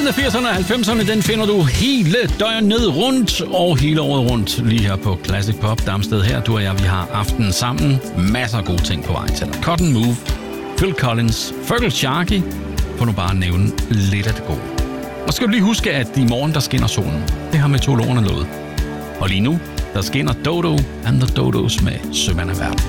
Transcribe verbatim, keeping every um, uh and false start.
firserne, firserne og halvfemserne, den finder du hele døgnet rundt og hele året rundt lige her på Classic Pop Damsted. Her, du og jeg, vi har aftenen sammen. Masser af gode ting på vej til dig. Cotton Move, Phil Collins, Fergal Sharkey, for nu bare at nævne lidt af det gode. Og skal du lige huske, at i morgen, der skinner solen. Det har meteorologerne lovet. Og lige nu, der skinner Dodo and the Dodos med Sømand af Verden.